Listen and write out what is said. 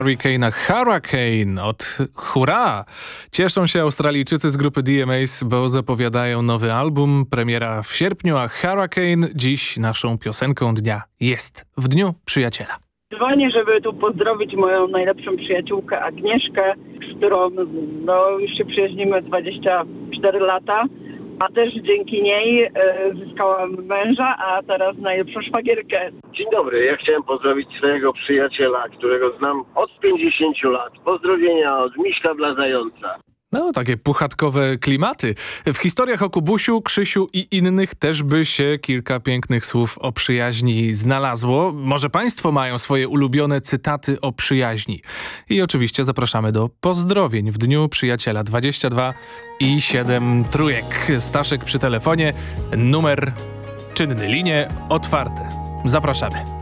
Hurricane od Hurra! Cieszą się Australijczycy z grupy DMAs, bo zapowiadają nowy album, premiera w sierpniu, a Hurricane dziś naszą piosenką dnia jest w Dniu Przyjaciela. Dzwonię, żeby tu pozdrowić moją najlepszą przyjaciółkę Agnieszkę, z którą już się przyjaźnimy 24 lata, a też dzięki niej zyskałam męża, a teraz najlepszą szwagierkę. Dzień dobry, ja chciałem pozdrowić swojego przyjaciela, którego znam od 50 lat. Pozdrowienia od Miśka dla Zająca. No, takie puchatkowe klimaty. W historiach o Kubusiu, Krzysiu i innych też by się kilka pięknych słów o przyjaźni znalazło. Może państwo mają swoje ulubione cytaty o przyjaźni. I oczywiście zapraszamy do pozdrowień w Dniu Przyjaciela 22 i 7 trójek. Staszek przy telefonie, numer czynny, linie otwarte. Zapraszamy.